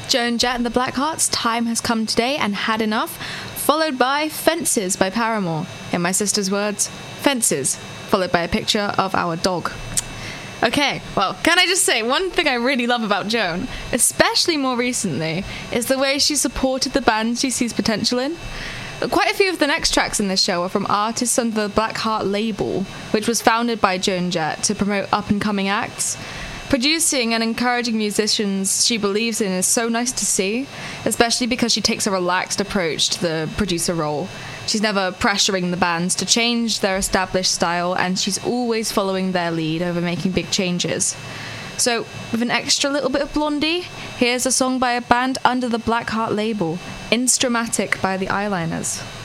Joan Jett and the Blackhearts, Time Has Come Today and Had Enough, followed by Fences by Paramore. In my sister's words, Fences, followed by a picture of our dog. Okay, well, can I just say, one thing I really love about Joan, especially more recently, is the way she supported the bands she sees potential in. Quite a few of the next tracks in this show are from artists under the Blackheart label, which was founded by Joan Jett to promote up-and-coming acts. Producing and encouraging musicians she believes in is so nice to see, especially because she takes a relaxed approach to the producer role. She's never pressuring the bands to change their established style, and she's always following their lead over making big changes. So, with an extra little bit of Blondie, here's a song by a band under the Blackheart label, Instramatic by the Eyeliners.